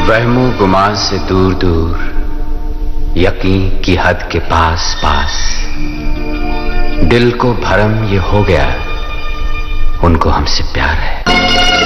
वहमो गुमान से दूर दूर, यकीन की हद के पास पास, दिल को भरम ये हो गया, उनको हमसे प्यार है।